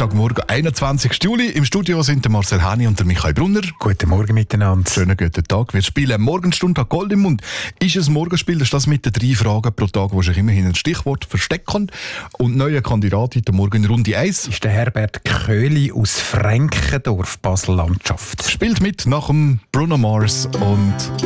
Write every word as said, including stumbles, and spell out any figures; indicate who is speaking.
Speaker 1: Dienstagmorgen, einundzwanzigsten Juli. Im Studio sind der Marcel Hani und der Michael Brunner.
Speaker 2: Guten Morgen miteinander.
Speaker 1: Schönen guten Tag. Wir spielen Morgenstunde hat Gold im Mund. Ist es Morgenspiel? Das ist das mit den drei Fragen pro Tag, wo sich immerhin ein Stichwort verstecken. Und neuer Kandidat heute Morgen in Runde eins
Speaker 2: ist der Herbert Köhli aus Frankendorf, Basel-Landschaft.
Speaker 1: Spielt mit nach dem Bruno Mars und